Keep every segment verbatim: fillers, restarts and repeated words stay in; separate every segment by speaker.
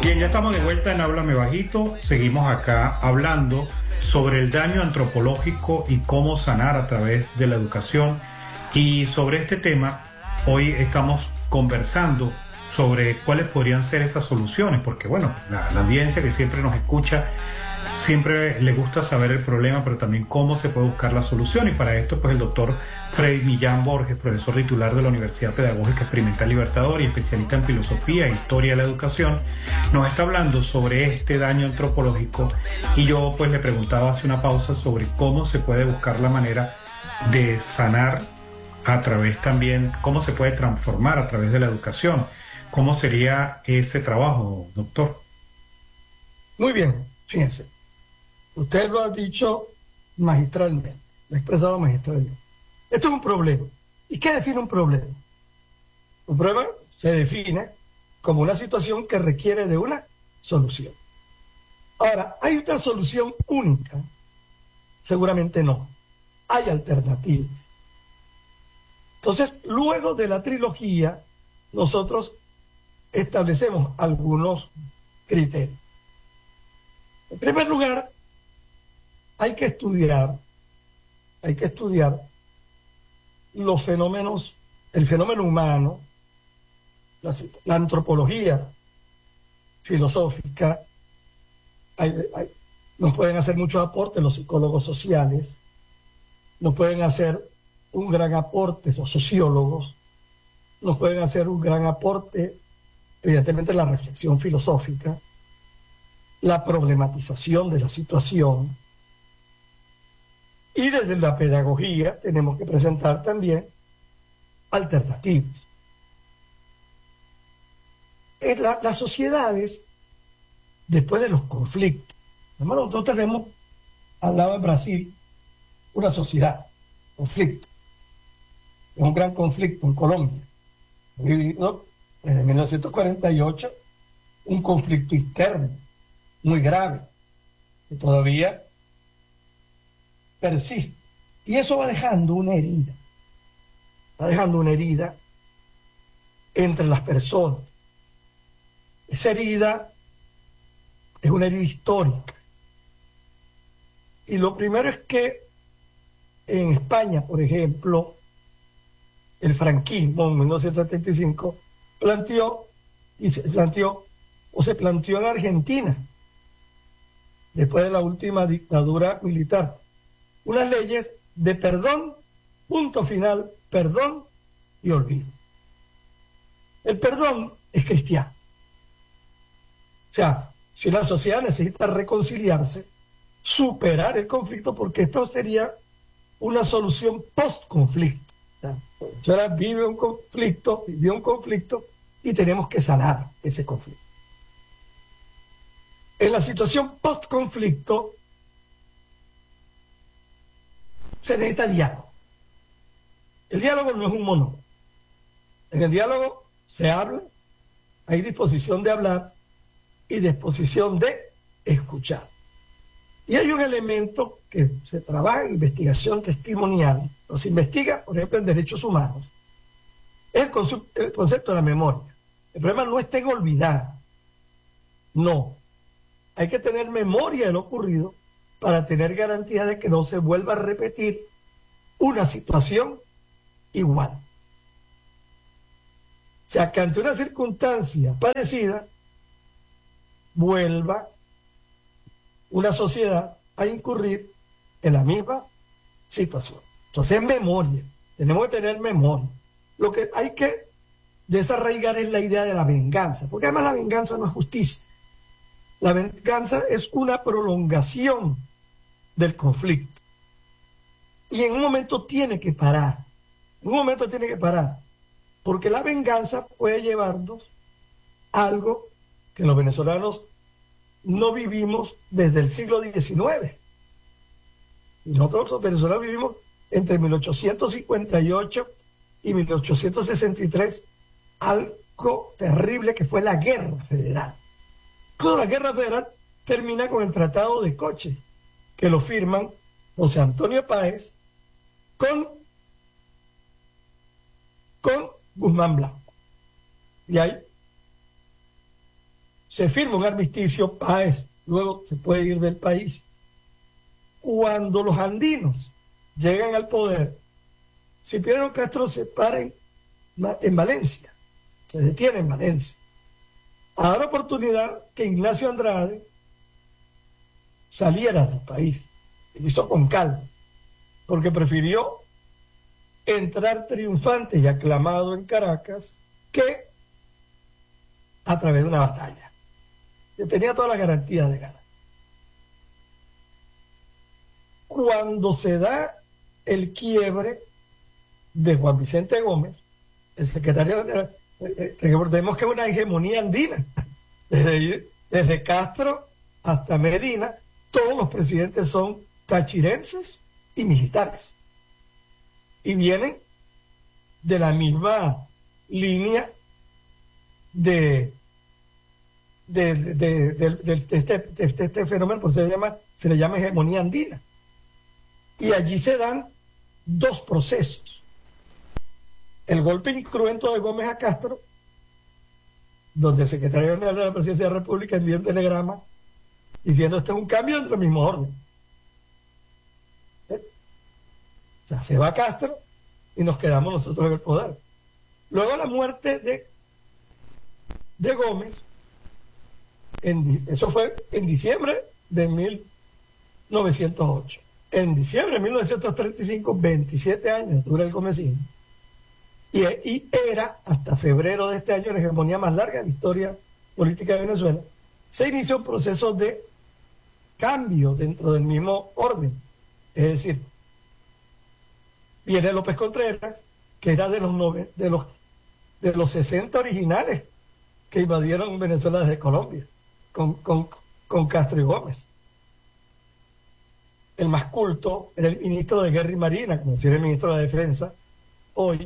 Speaker 1: Bien, ya estamos de vuelta en Háblame Bajito. Seguimos acá hablando sobre el daño antropológico y cómo sanar a través de la educación. Y sobre este tema, hoy estamos conversando sobre cuáles podrían ser esas soluciones, porque bueno, la, la audiencia que siempre nos escucha, siempre le gusta saber el problema, pero también cómo se puede buscar la solución. Y para esto, pues el doctor Freddy Millán Borges, profesor titular de la Universidad Pedagógica Experimental Libertador y especialista en filosofía e historia de la educación, nos está hablando sobre este daño antropológico. Y yo pues le preguntaba hace una pausa sobre cómo se puede buscar la manera de sanar a través también, cómo se puede transformar a través de la educación. ¿Cómo sería ese trabajo, doctor?
Speaker 2: Muy bien, fíjense. Usted lo ha dicho magistralmente, lo ha expresado magistralmente. Esto es un problema. ¿Y qué define un problema? Un problema se define como una situación que requiere de una solución. Ahora, ¿hay una solución única? Seguramente no. Hay alternativas. Entonces, luego de la trilogía, nosotros establecemos algunos criterios. En primer lugar, hay que estudiar, hay que estudiar los fenómenos, el fenómeno humano, la, la antropología filosófica. Hay, hay, nos pueden hacer muchos aportes los psicólogos sociales, nos pueden hacer un gran aporte los sociólogos, nos pueden hacer un gran aporte, evidentemente, la reflexión filosófica, la problematización de la situación. Y desde la pedagogía tenemos que presentar también alternativas. En la, las sociedades, después de los conflictos, nosotros tenemos al lado de Brasil una sociedad, conflicto. Es un gran conflicto en Colombia. He vivido desde mil novecientos cuarenta y ocho un conflicto interno muy grave, que todavía persiste. Y eso va dejando una herida. Va dejando una herida entre las personas. Esa herida es una herida histórica. Y lo primero es que en España, por ejemplo, el franquismo en mil novecientos setenta y cinco planteó, y se planteó, o se planteó en Argentina, después de la última dictadura militar, unas leyes de perdón, punto final, perdón y olvido. El perdón es cristiano. O sea, si la sociedad necesita reconciliarse, superar el conflicto, porque esto sería una solución post-conflicto. O sea, vive un conflicto, vivió un conflicto y tenemos que sanar ese conflicto. En la situación post-conflicto se necesita diálogo. El diálogo no es un monólogo. En el diálogo se habla, hay disposición de hablar y disposición de escuchar. Y hay un elemento que se trabaja en investigación testimonial, o se investiga, por ejemplo, en derechos humanos, es el, concepto, el concepto de la memoria. El problema no está en olvidar, no. Hay que tener memoria de lo ocurrido para tener garantía de que no se vuelva a repetir una situación igual. O sea, que ante una circunstancia parecida, vuelva una sociedad a incurrir en la misma situación. Entonces, memoria. Tenemos que tener memoria. Lo que hay que desarraigar es la idea de la venganza, porque además la venganza no es justicia. La venganza es una prolongación del conflicto. Y en un momento tiene que parar. En un momento tiene que parar. Porque la venganza puede llevarnos a algo que los venezolanos no vivimos desde el siglo diecinueve. Y nosotros los venezolanos vivimos entre mil ochocientos cincuenta y ocho y mil ochocientos sesenta y tres algo terrible que fue la Guerra Federal. Cuando la Guerra Federal termina con el Tratado de Coche, que lo firman José Antonio Páez con, con Guzmán Blanco. Y hay se firma un armisticio, Páez luego se puede ir del país. Cuando los andinos llegan al poder, Cipriano Castro se para en, en Valencia, se detiene en Valencia. A dar oportunidad que Ignacio Andrade saliera del país. Lo hizo con calma, porque prefirió entrar triunfante y aclamado en Caracas que a través de una batalla. Que tenía todas las garantías de ganar. Cuando se da el quiebre de Juan Vicente Gómez, el secretario de... Recordemos que es una hegemonía andina. Desde, desde Castro hasta Medina, todos los presidentes son tachirenses y militares. Y vienen de la misma línea de, de, de, de, de, de, de, este, de este, este fenómeno, pues se, llama, se le llama hegemonía andina. Y allí se dan dos procesos. El golpe incruento de Gómez a Castro, donde el secretario general de la Presidencia de la República envía un telegrama diciendo esto es un cambio entre el mismo orden. ¿Eh? O sea, se va Castro y nos quedamos nosotros en el poder. Luego la muerte de, de Gómez, en, eso fue en diciembre de mil novecientos ocho. En diciembre de mil novecientos treinta y cinco, veintisiete años dura el Gómezismo. Y, y era, hasta febrero de este año, la hegemonía más larga de la historia política de Venezuela. Se inició un proceso de cambio dentro del mismo orden. Es decir, viene López Contreras, que era de los, nove, de los, de los sesenta originales que invadieron Venezuela desde Colombia, con, con, con Castro y Gómez. El más culto era el ministro de Guerra y Marina, como decía el ministro de la Defensa, hoy,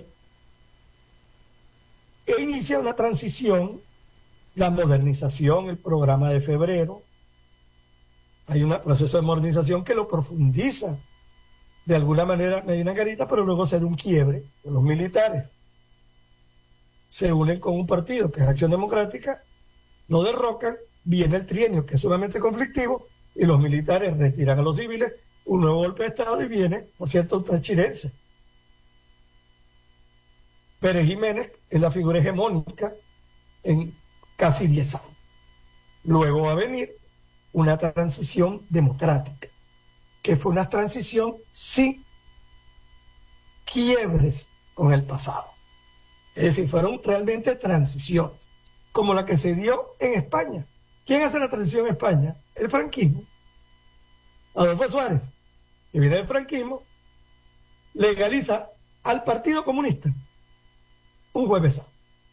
Speaker 2: e inicia una transición, la modernización, el programa de febrero. Hay un proceso de modernización que lo profundiza de alguna manera Medina Garita, pero luego se da un quiebre con los militares. Se unen con un partido que es Acción Democrática, lo derrocan, viene el trienio que es sumamente conflictivo y los militares retiran a los civiles, un nuevo golpe de Estado y viene, por cierto, un tachirense. Pérez Jiménez es la figura hegemónica en casi diez años. Luego va a venir una transición democrática, que fue una transición sin quiebres con el pasado. Es decir, fueron realmente transiciones, como la que se dio en España. ¿Quién hace la transición en España? El franquismo. Adolfo Suárez, que viene del franquismo, legaliza al Partido Comunista un jueves santo,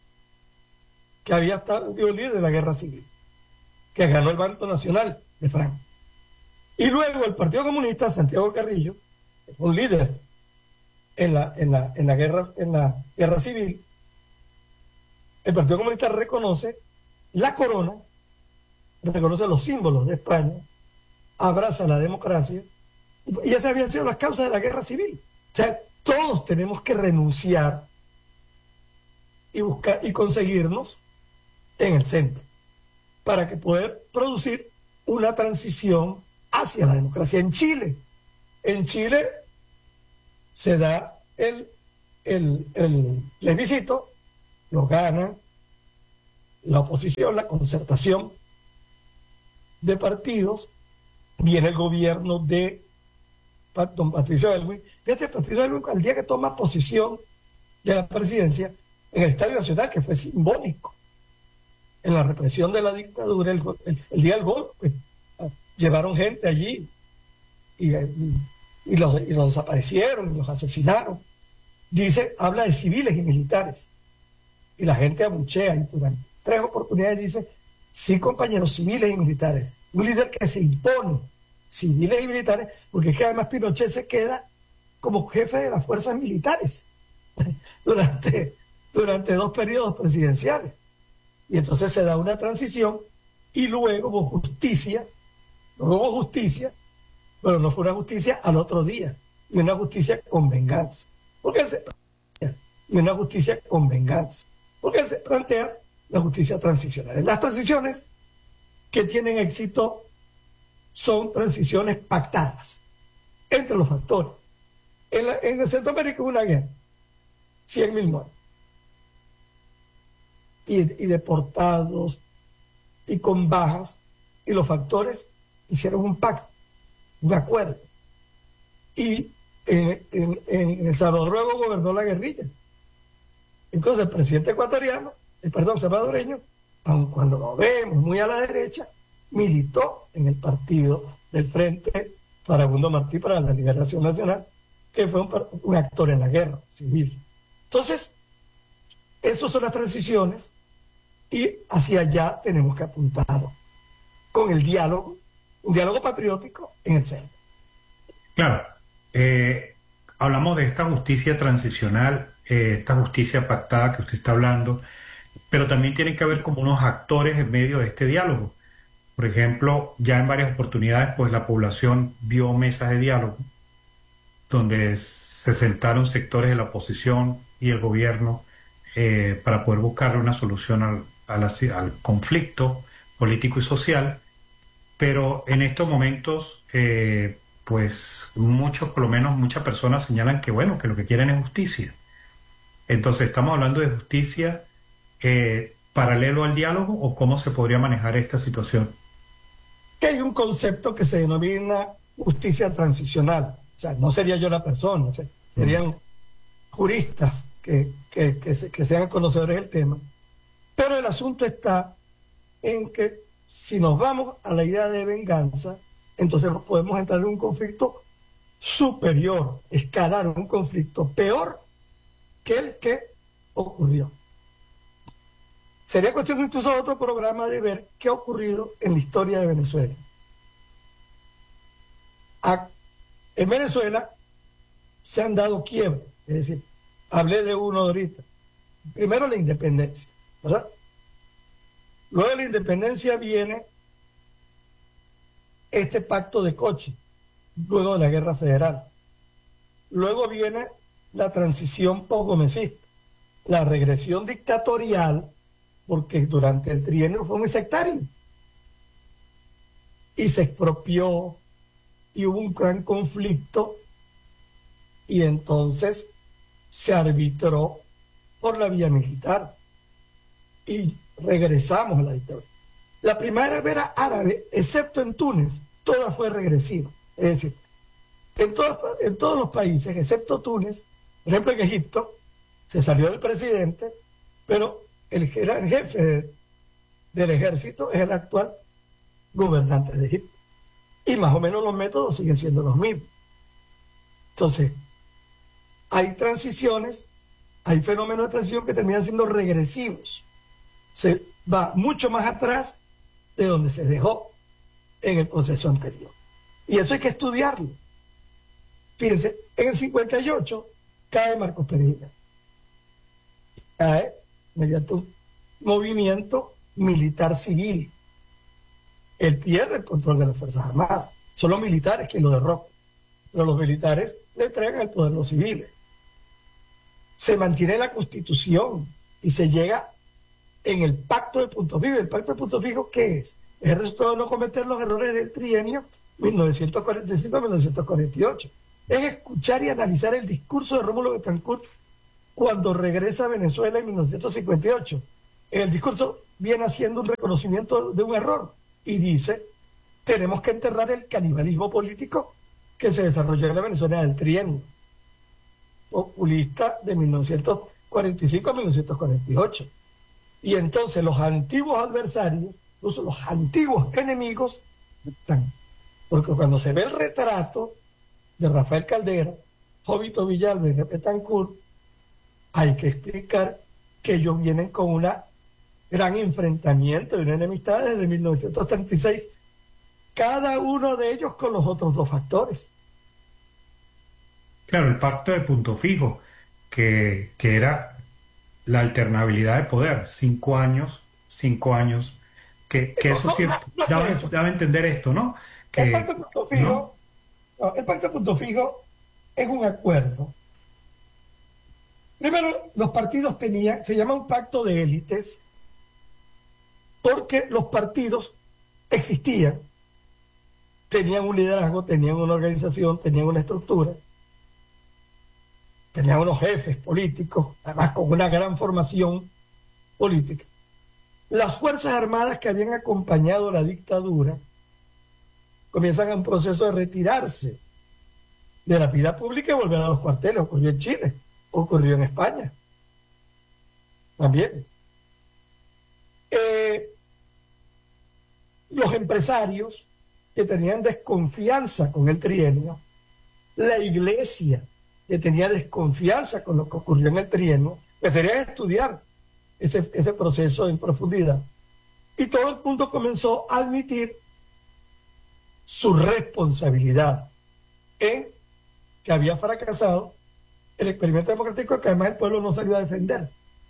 Speaker 2: que había estado líder de la guerra civil, que ganó el Banco Nacional de Franco. Y luego el Partido Comunista, Santiago Carrillo, un líder en la, en la, en la, guerra, en la guerra civil, el Partido Comunista reconoce la corona, reconoce los símbolos de España, abraza la democracia, y esas habían sido las causas de la guerra civil. O sea, todos tenemos que renunciar y buscar y conseguirnos en el centro para que poder producir una transición hacia la democracia. En Chile, en Chile se da el, el, el plebiscito, lo gana la oposición, la concertación de partidos, viene el gobierno de don Patricio Aylwin. Fíjate, Patricio Aylwin, al día que toma posición de la presidencia, en el Estadio Nacional, que fue simbólico en la represión de la dictadura, el, el, el día del golpe, llevaron gente allí y, y, y, los, y los desaparecieron, y los asesinaron. Dice, habla de civiles y militares, y la gente abuchea, y durante tres oportunidades dice, sí, compañeros, civiles y militares, un líder que se impone, civiles y militares, porque es que además Pinochet se queda como jefe de las fuerzas militares durante durante dos periodos presidenciales. Y entonces se da una transición y luego hubo justicia, luego hubo justicia, pero no fue una justicia al otro día, y una justicia con venganza. Porque se plantea, y una justicia con venganza. Porque se plantea la justicia transicional. Las transiciones que tienen éxito son transiciones pactadas entre los factores. En, la, en Centroamérica hubo una guerra, cien mil muertos, y, y deportados, y con bajas, y los factores hicieron un pacto, un acuerdo. Y en, en, en El Salvador luego gobernó la guerrilla. Entonces el presidente ecuatoriano, el perdón, salvadoreño, aun cuando lo vemos muy a la derecha, militó en el partido del Frente Farabundo Martí para la Liberación Nacional, que fue un, un actor en la guerra civil. Entonces, esas son las transiciones y hacia allá tenemos que apuntar con el diálogo, un diálogo patriótico en el centro.
Speaker 1: Claro, eh, hablamos de esta justicia transicional, eh, esta justicia pactada que usted está hablando, pero también tiene que haber como unos actores en medio de este diálogo. Por ejemplo, ya en varias oportunidades, pues la población vio mesas de diálogo donde se sentaron sectores de la oposición y el gobierno eh, para poder buscar una solución al, a la, al conflicto político y social, pero en estos momentos, eh, pues muchos, por lo menos muchas personas señalan que bueno, que lo que quieren es justicia. Entonces, ¿estamos hablando de justicia eh, paralelo al diálogo o cómo se podría manejar esta situación?
Speaker 2: Que hay un concepto que se denomina justicia transicional. O sea, no sería yo la persona, o sea, serían mm. juristas que, que, que, se, que sean conocedores del tema. Pero el asunto está en que si nos vamos a la idea de venganza, entonces podemos entrar en un conflicto superior, escalar un conflicto peor que el que ocurrió. Sería cuestión incluso de otro programa de ver qué ha ocurrido en la historia de Venezuela. A, en Venezuela se han dado quiebres, es decir, hablé de uno ahorita. Primero la independencia, ¿verdad? Luego de la independencia viene este pacto de Coche, luego de la guerra federal. Luego viene la transición posgomecista, la regresión dictatorial, porque durante el trienio fue muy sectario. Y se expropió, y hubo un gran conflicto, y entonces se arbitró por la vía militar. Y regresamos a la dictadura. La primavera árabe, excepto en Túnez, toda fue regresiva. Es decir, en, todo, en todos los países, excepto Túnez, por ejemplo en Egipto, se salió del presidente, pero el jefe de, del ejército es el actual gobernante de Egipto. Y más o menos los métodos siguen siendo los mismos. Entonces, hay transiciones, hay fenómenos de transición que terminan siendo regresivos. Se va mucho más atrás de donde se dejó en el proceso anterior. Y eso hay que estudiarlo. Fíjense, en el cincuenta y ocho cae Marcos Pereira. Cae mediante un movimiento militar civil. Él pierde el control de las Fuerzas Armadas. Son los militares quienes lo derrocan. Pero los militares le entregan el poder a los civiles. Se mantiene la Constitución y se llega en el pacto de punto fijo. ¿El pacto de punto fijo qué es? Es el resultado de no cometer los errores del trienio mil novecientos cuarenta y cinco a mil novecientos cuarenta y ocho. Es escuchar y analizar el discurso de Rómulo Betancourt cuando regresa a Venezuela en mil novecientos cincuenta y ocho. En el discurso viene haciendo un reconocimiento de un error y dice, tenemos que enterrar el canibalismo político que se desarrolló en la Venezuela del trienio populista de mil novecientos cuarenta y cinco a mil novecientos cuarenta y ocho. Y entonces los antiguos adversarios, los, los antiguos enemigos, están. Porque cuando se ve el retrato de Rafael Caldera, Jovito Villalba y Betancourt, hay que explicar que ellos vienen con un gran enfrentamiento y una enemistad desde mil novecientos treinta y seis, cada uno de ellos con los otros dos factores.
Speaker 1: Claro, el pacto de punto fijo, que, que era la alternabilidad de poder, cinco años, cinco años, que, que no, eso no, sí no, no daba, eso. daba a entender esto, ¿no? Que,
Speaker 2: el pacto de punto fijo, ¿no? No, el pacto de punto fijo es un acuerdo. Primero, los partidos tenían, se llama un pacto de élites, porque los partidos existían, tenían un liderazgo, tenían una organización, tenían una estructura, tenían unos jefes políticos, además con una gran formación política. Las Fuerzas Armadas que habían acompañado la dictadura comienzan un proceso de retirarse de la vida pública y volver a los cuarteles. Ocurrió en Chile, ocurrió en España también. Eh, los empresarios que tenían desconfianza con el trienio, la iglesia que tenía desconfianza con lo que ocurrió en el trienio, que sería estudiar ese, ese proceso en profundidad. Y todo el mundo comenzó a admitir su responsabilidad en que había fracasado el experimento democrático, que además el pueblo no salió a defender.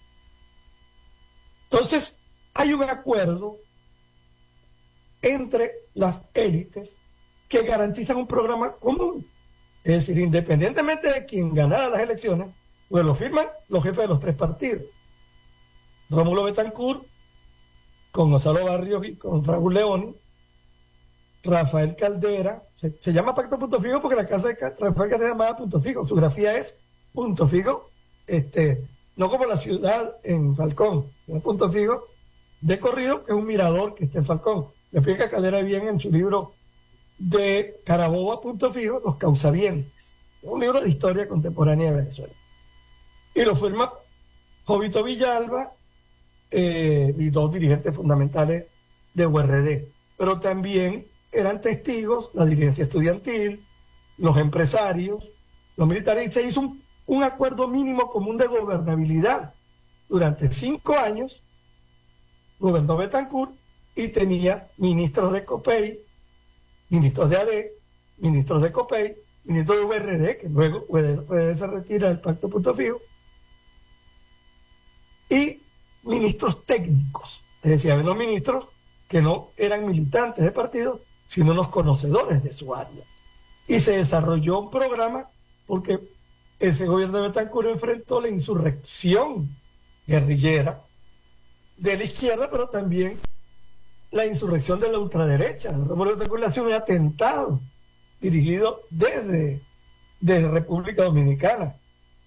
Speaker 2: Entonces, hay un acuerdo entre las élites que garantizan un programa común. Es decir, independientemente de quien ganara las elecciones, pues lo firman los jefes de los tres partidos. Rómulo Betancourt, con Gonzalo Barrios y con Raúl León, Rafael Caldera, se, se llama Pacto Punto Fijo porque la casa de Rafael Caldera se llamaba Punto Fijo, su grafía es Punto Fijo, este, no como la ciudad en Falcón, es Punto Fijo de corrido, que es un mirador que está en Falcón. Le explica Caldera bien en su libro de Carabobo a Punto Fijo, Los Causavientes, un libro de historia contemporánea de Venezuela. Y lo firma Jovito Villalba eh, y dos dirigentes fundamentales de U R D, pero también eran testigos la dirigencia estudiantil, los empresarios, los militares, y se hizo un, un acuerdo mínimo común de gobernabilidad. Durante cinco años gobernó Betancourt y tenía ministros de COPEI, ministros de A D, ministros de COPEI, ministros de U R D, que luego puede, puede se retira del Pacto Punto Fijo, y ministros técnicos, es decir, había unos ministros que no eran militantes de partido, sino unos conocedores de su área. Y se desarrolló un programa porque ese gobierno de Betancourt enfrentó la insurrección guerrillera de la izquierda, pero también la insurrección de la ultraderecha. Rómulo Betancourt le hace un atentado dirigido desde, desde República Dominicana.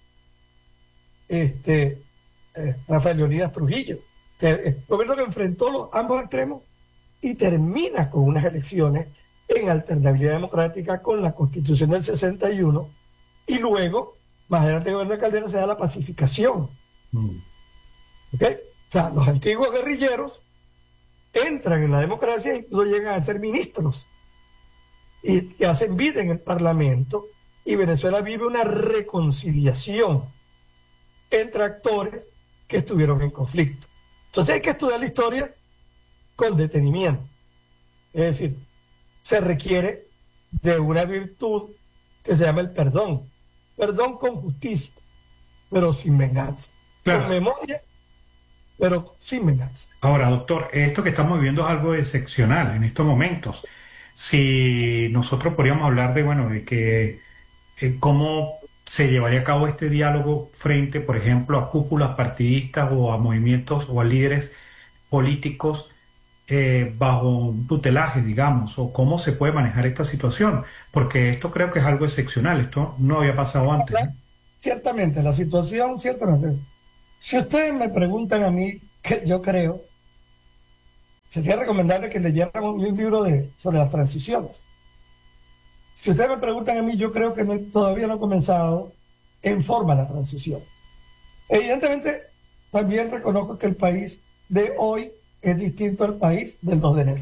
Speaker 2: Este, eh, Rafael Leonidas Trujillo. El gobierno que enfrentó los, ambos extremos y termina con unas elecciones en alternabilidad democrática con la Constitución del sesenta y uno, y luego, más adelante el gobierno de Caldera, se da la pacificación. Mm. ¿Ok? O sea, los antiguos guerrilleros entran en la democracia y no llegan a ser ministros y, y hacen vida en el Parlamento, y Venezuela vive una reconciliación entre actores que estuvieron en conflicto. Entonces hay que estudiar la historia con detenimiento. Es decir, se requiere de una virtud que se llama el perdón. Perdón con justicia, pero sin venganza. Claro. Con memoria, pero sin venganza.
Speaker 1: Ahora, doctor, esto que estamos viviendo es algo excepcional en estos momentos. Si nosotros podríamos hablar de, bueno, de que eh, cómo se llevaría a cabo este diálogo frente, por ejemplo, a cúpulas partidistas o a movimientos o a líderes políticos eh, bajo un tutelaje, digamos, o cómo se puede manejar esta situación, porque esto creo que es algo excepcional, esto no había pasado antes, ¿no?
Speaker 2: Ciertamente, la situación, ciertamente. Si ustedes me preguntan a mí, que yo creo, sería recomendable que leyeran un libro de, sobre las transiciones. Si ustedes me preguntan a mí, yo creo que no, todavía no ha comenzado en forma la transición. Evidentemente, también reconozco que el país de hoy es distinto al país del dos de enero.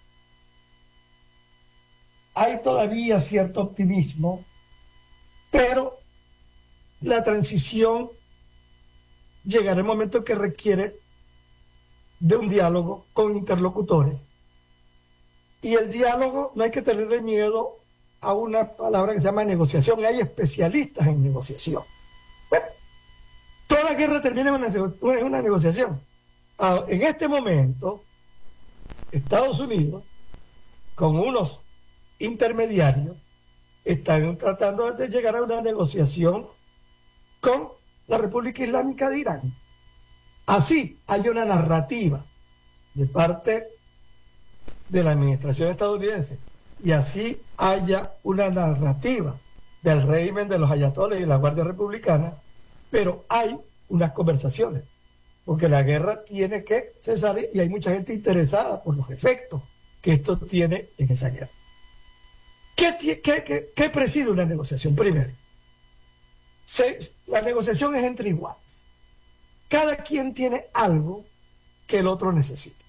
Speaker 2: Hay todavía cierto optimismo, pero la transición llegará el momento que requiere de un diálogo con interlocutores. Y el diálogo no hay que tenerle miedo a una palabra que se llama negociación. Hay especialistas en negociación. Bueno, toda guerra termina en una, en una negociación. Ah, en este momento, Estados Unidos, con unos intermediarios, están tratando de llegar a una negociación con la República Islámica de Irán. Así hay una narrativa de parte de la administración estadounidense y así haya una narrativa del régimen de los ayatoles y la Guardia Republicana, pero hay unas conversaciones, porque la guerra tiene que cesar y hay mucha gente interesada por los efectos que esto tiene en esa guerra. ¿Qué, qué, qué, qué preside una negociación? Primero, se, la negociación es entre iguales. Cada quien tiene algo que el otro necesita.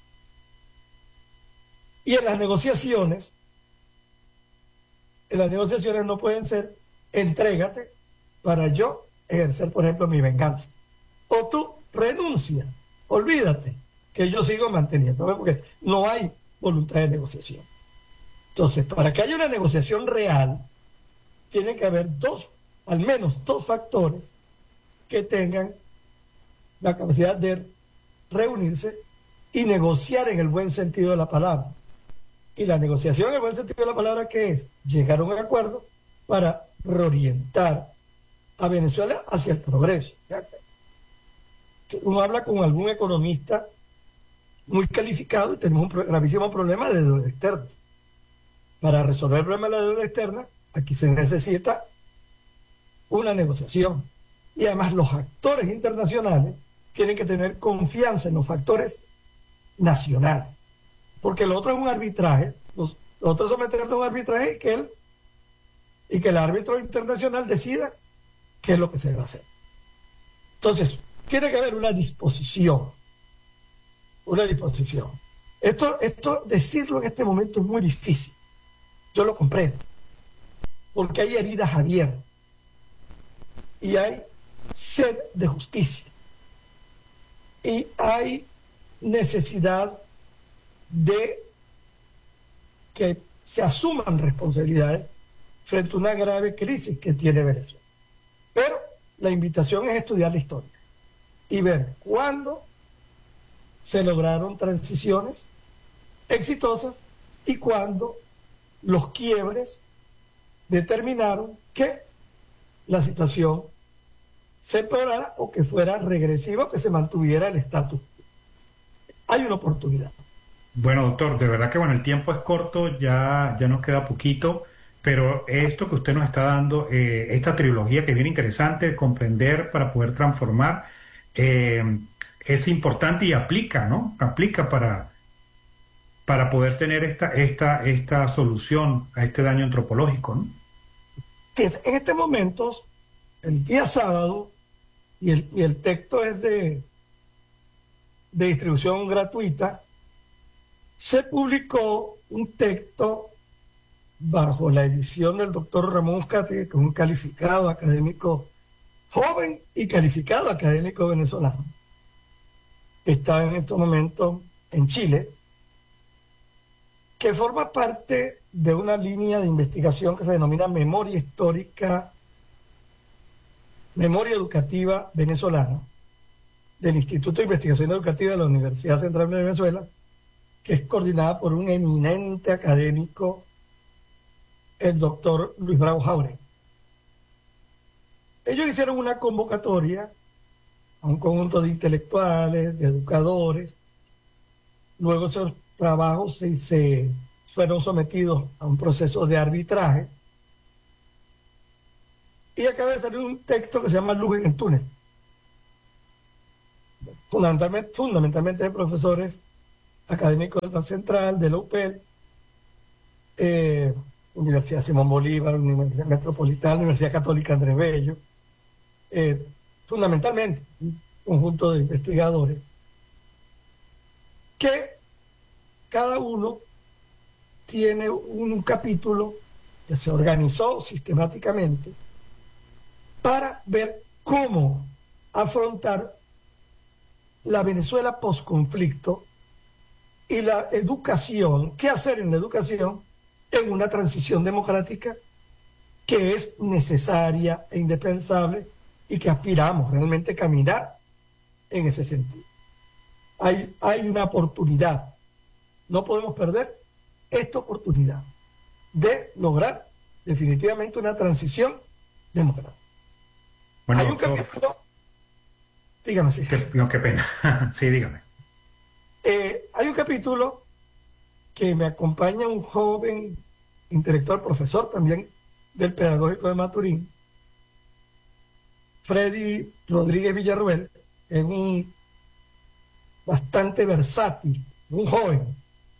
Speaker 2: Y en las negociaciones, en las negociaciones no pueden ser entrégate para yo ejercer, por ejemplo, mi venganza. O tú renuncia, olvídate que yo sigo manteniendo, porque no hay voluntad de negociación. Entonces, para que haya una negociación real, tiene que haber dos, al menos dos factores que tengan la capacidad de reunirse y negociar en el buen sentido de la palabra. Y la negociación en el buen sentido de la palabra, ¿qué es? Llegar a un acuerdo para reorientar a Venezuela hacia el progreso. Uno habla con algún economista muy calificado y tenemos un gravísimo problema de deuda externa. Para resolver el problema de la deuda externa, aquí se necesita una negociación. Y además los actores internacionales tienen que tener confianza en los factores nacionales. Porque lo otro es un arbitraje, los, lo otro es someterlo a un arbitraje y que, él, y que el árbitro internacional decida qué es lo que se va a hacer. Entonces, tiene que haber una disposición, una disposición. Esto, esto decirlo en este momento es muy difícil. Yo lo comprendo, porque hay heridas abiertas y hay sed de justicia y hay necesidad de que se asuman responsabilidades frente a una grave crisis que tiene Venezuela. Pero la invitación es estudiar la historia y ver cuándo se lograron transiciones exitosas y cuándo los quiebres determinaron que la situación se empeorara o que fuera regresiva o que se mantuviera el estatus. Hay una oportunidad.
Speaker 1: Bueno, doctor, de verdad que bueno, el tiempo es corto, ya, ya nos queda poquito, pero esto que usted nos está dando, eh, esta trilogía que viene interesante, comprender para poder transformar, eh, es importante y aplica, ¿no? Aplica para, para poder tener esta, esta, esta solución a este daño antropológico, ¿no?
Speaker 2: En este momento, el día sábado, y el, y el texto es de, de distribución gratuita, se publicó un texto bajo la edición del doctor Ramón Uzcategui, que es un calificado académico, joven y calificado académico venezolano, que está en estos momentos en Chile, que forma parte de una línea de investigación que se denomina Memoria Histórica, Memoria Educativa Venezolana, del Instituto de Investigación Educativa de la Universidad Central de Venezuela, que es coordinada por un eminente académico, el doctor Luis Bravo Jáuregui. Ellos hicieron una convocatoria a un conjunto de intelectuales, de educadores. Luego esos trabajos se, se fueron sometidos a un proceso de arbitraje. Y acaba de salir un texto que se llama Luz en el túnel. Fundamentalmente, fundamentalmente de profesores académicos de la Central, de la U P E L, eh, Universidad Simón Bolívar, Universidad Metropolitana, Universidad Católica Andrés Bello, eh, fundamentalmente un conjunto de investigadores que cada uno tiene un, un capítulo que se organizó sistemáticamente para ver cómo afrontar la Venezuela postconflicto y la educación, qué hacer en la educación en una transición democrática que es necesaria e indispensable y que aspiramos realmente a caminar en ese sentido. Hay, hay una oportunidad, no podemos perder esta oportunidad de lograr definitivamente una transición democrática.
Speaker 1: Bueno,
Speaker 2: hay un
Speaker 1: doctor,
Speaker 2: capítulo, dígame si.
Speaker 1: Qué, no, qué pena. Sí, dígame.
Speaker 2: Eh, hay un capítulo que me acompaña un joven intelectual, profesor también del Pedagógico de Maturín, Freddy Rodríguez Villarruel, es un bastante versátil, un joven.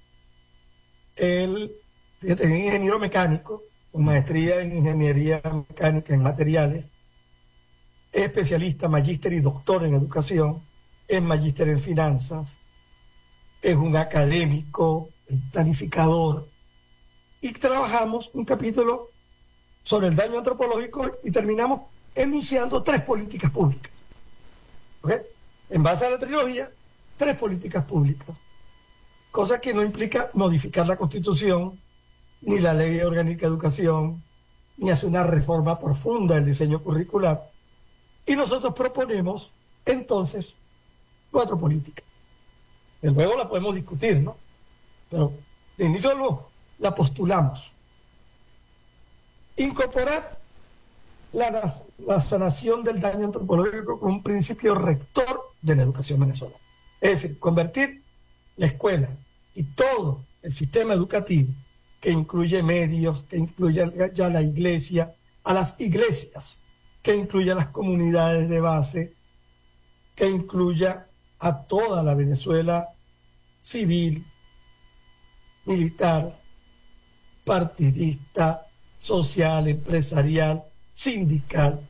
Speaker 2: Él fíjate, es ingeniero mecánico, con maestría en ingeniería mecánica en materiales, es especialista, magíster y doctor en educación, es magíster en finanzas, es un académico, planificador, y trabajamos un capítulo sobre el daño antropológico y terminamos enunciando tres políticas públicas. ¿Okay? En base a la trilogía, tres políticas públicas, cosa que no implica modificar la Constitución, ni la Ley Orgánica de Educación, ni hacer una reforma profunda del diseño curricular. Y nosotros proponemos, entonces, cuatro políticas. Y luego la podemos discutir, ¿no? Pero de inicio luego la postulamos. Incorporar la, la sanación del daño antropológico como un principio rector de la educación venezolana. Es decir, convertir la escuela y todo el sistema educativo, que incluye medios, que incluye ya la iglesia, a las iglesias, que incluya las comunidades de base, que incluya a toda la Venezuela civil, militar, partidista, social, empresarial, sindical,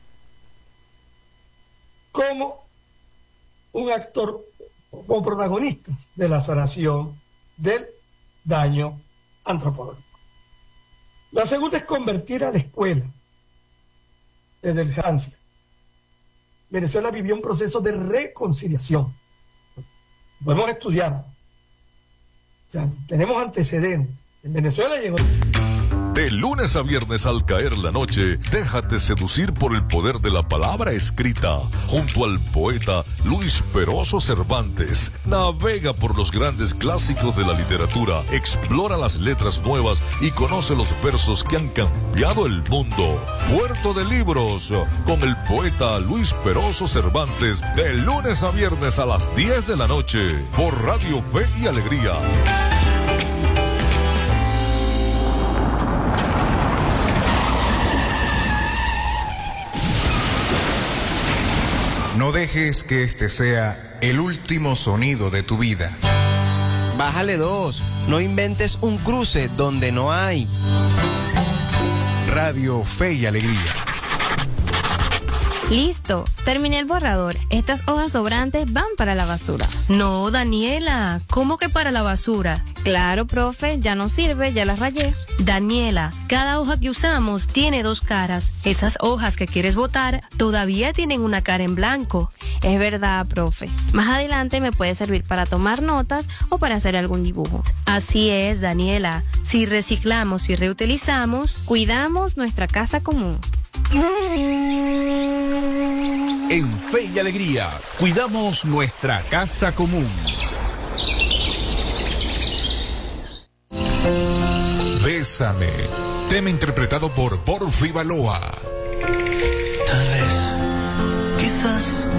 Speaker 2: como un actor, como protagonistas de la sanación del daño antropológico. La segunda es convertir a la escuela desde el Hansia. Venezuela vivió un proceso de reconciliación. Podemos estudiar. O sea, tenemos antecedentes. En Venezuela llegó...
Speaker 3: De lunes a viernes al caer la noche, déjate seducir por el poder de la palabra escrita. Junto al poeta Luis Peroso Cervantes, navega por los grandes clásicos de la literatura, explora las letras nuevas y conoce los versos que han cambiado el mundo. Puerto de Libros, con el poeta Luis Peroso Cervantes, de lunes a viernes a las diez de la noche, por Radio Fe y Alegría.
Speaker 4: No dejes que este sea el último sonido de tu vida.
Speaker 5: Bájale dos. No inventes un cruce donde no hay.
Speaker 4: Radio Fe y Alegría.
Speaker 6: Listo, terminé el borrador. Estas hojas sobrantes van para la basura.
Speaker 7: No, Daniela, ¿cómo que para la basura?
Speaker 6: Claro, profe, ya no sirve, ya las rayé.
Speaker 7: Daniela, cada hoja que usamos tiene dos caras. Esas hojas que quieres botar todavía tienen una cara en blanco.
Speaker 6: Es verdad, profe. Más adelante me puede servir para tomar notas o para hacer algún dibujo.
Speaker 7: Así es, Daniela. Si reciclamos y reutilizamos,
Speaker 6: cuidamos nuestra casa común.
Speaker 8: En Fe y Alegría, cuidamos nuestra casa común.
Speaker 9: Bésame, tema interpretado por Porfi Baloa.
Speaker 10: Tal vez, quizás,